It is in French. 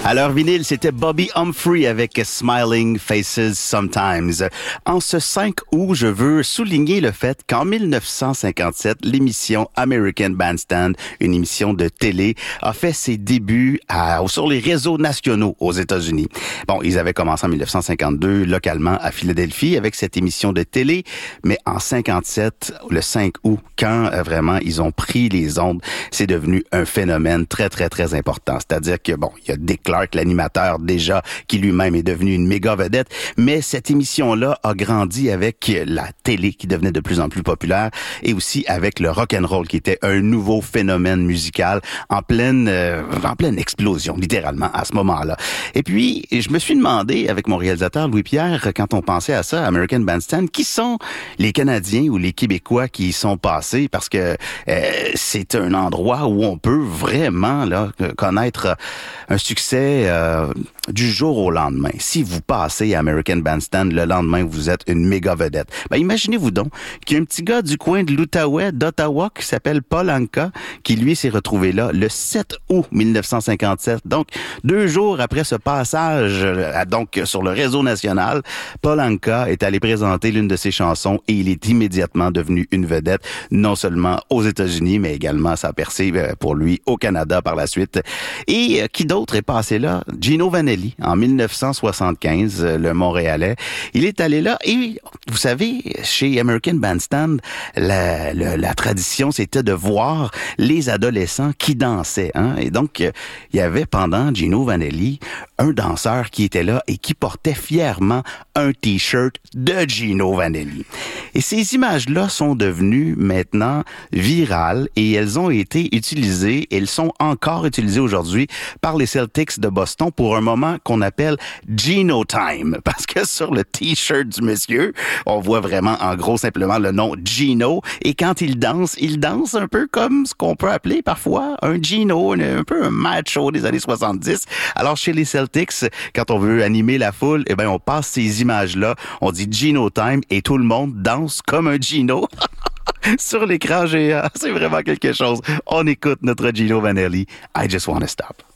À leur vinyle, c'était Bobby Humphrey avec Smiling Faces Sometimes. En ce 5 août, je veux souligner le fait qu'en 1957, l'émission American Bandstand, une émission de télé, a fait ses débuts sur les réseaux nationaux aux États-Unis. Bon, ils avaient commencé en 1952 localement à Philadelphie avec cette émission de télé, mais en 57, le 5 août, quand vraiment ils ont pris les ondes, c'est devenu un phénomène très, très, très important. C'est-à-dire que, bon, il y a Dick Clark, l'animateur déjà, qui lui-même est devenu une méga vedette, mais cette émission-là a grandi avec la télé qui devenait de plus en plus populaire et aussi avec le rock'n'roll qui était un nouveau phénomène musical en pleine explosion, littéralement, à ce moment-là. Et puis, je me suis demandé, avec mon réalisateur Louis-Pierre, quand on pensait à ça, American Bandstand, qui sont les Canadiens ou les Québécois qui y sont passés, parce que c'est un endroit où on peut vraiment là connaître un succès du jour au lendemain. Si vous passez à American Bandstand, le lendemain, vous êtes une méga vedette. Ben, imaginez-vous donc qu'il y a un petit gars du coin de l'Outaouais, d'Ottawa, qui s'appelle Paul Anka, qui lui s'est retrouvé là le 7 août 1957. Donc, 2 jours après ce passage donc sur le réseau national, Paul Anka est allé présenter l'une de ses chansons et il est immédiatement devenu une vedette, non seulement aux États-Unis, mais également ça a percé pour lui au Canada par la suite. Et qui d'autre est passé là? Gino Vanelli, en 1975, le Montréalais. Il est allé là et, vous savez, chez American Bandstand, la tradition, c'était de voir les adolescents qui dansaient. Hein? Et donc, il y avait pendant Gino Vanelli un danseur qui était là et qui portait fièrement un T-shirt de Gino Vanelli. Et ces images-là sont devenues maintenant virales et elles ont été utilisées, elles sont encore utilisées aujourd'hui par les Celtics de Boston pour un moment qu'on appelle Gino Time. Parce que sur le T-shirt du monsieur, on voit vraiment en gros simplement le nom Gino. Et quand il danse un peu comme ce qu'on peut appeler parfois un Gino, un peu un macho des années 70. Alors chez les Celtics, quand on veut animer la foule, eh ben on passe ces images-là, on dit Gino Time et tout le monde danse comme un Gino. Sur l'écran géant, c'est vraiment quelque chose. On écoute notre Gino Vanelli, I Just Wanna Stop.